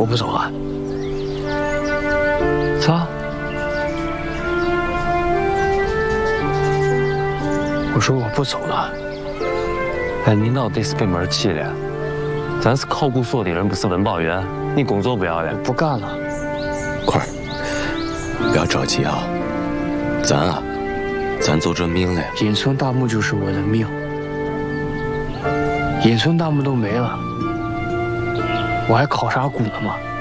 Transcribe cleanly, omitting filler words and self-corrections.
我不走了。走。我说我不走了。 哎，你到底是被门气的？咱是考古所的人，不是文保员。你工作不要了？ 我不干了。 坤儿，不要着急啊。咱做这命嘞。 隐村大墓就是我的命。隐村大墓都没了，我还考啥古呢吗？